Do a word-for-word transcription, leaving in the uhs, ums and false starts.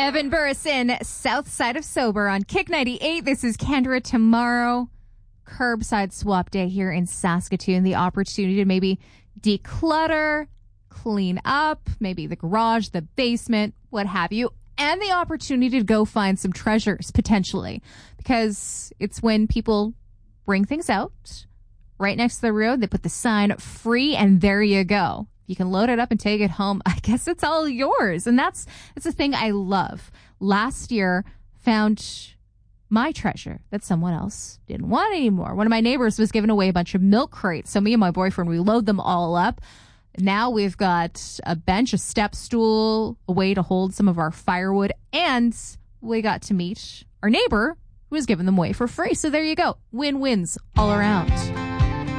Evan Burrison, South Side of Sober on Kick ninety-eight. This is Kendra. Tomorrow, curbside swap day here in Saskatoon. The opportunity to maybe declutter, clean up, maybe the garage, the basement, what have you. And the opportunity to go find some treasures, potentially. Because it's when people bring things out right next to the road, they put the sign free, and there you go. You can load it up and take it home. I guess it's all yours. And that's that's the thing I love. Last year, found my treasure that someone else didn't want anymore. One of my neighbors was giving away a bunch of milk crates. So me and my boyfriend, we load them all up. Now we've got a bench, a step stool, a way to hold some of our firewood. And we got to meet our neighbor who was giving them away for free. So there you go. Win-wins all around.